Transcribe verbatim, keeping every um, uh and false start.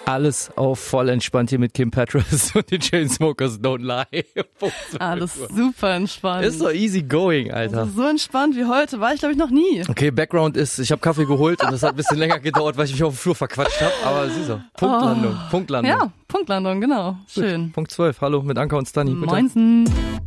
Alles auf voll entspannt hier mit Kim Petras und den Chainsmokers Don't Lie. Alles super entspannt. Ist so easy going, Alter. Also so entspannt wie heute war ich, glaube ich, noch nie. Okay, Background ist, ich habe Kaffee geholt und das hat ein bisschen länger gedauert, weil ich mich auf dem Flur verquatscht habe. Aber siehst du, Punktlandung, oh. Punktlandung. Ja, Punktlandung, genau. Schön. Gut. Punkt zwölf, hallo mit Anka und Stani. Moinsen.